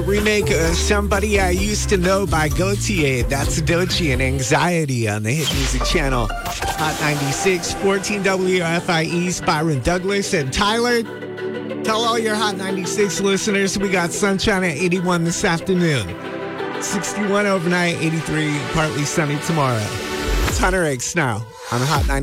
Remake Somebody I Used to Know by Gautier. That's Doechii and Anxiety on the Hit Music Channel. Hot 96, 14 WFIE, Byron Douglas and Tyler. Tell all your Hot 96 listeners we got sunshine at 81 this afternoon. 61 overnight, 83, partly sunny tomorrow. It's Hunter X now on Hot 96.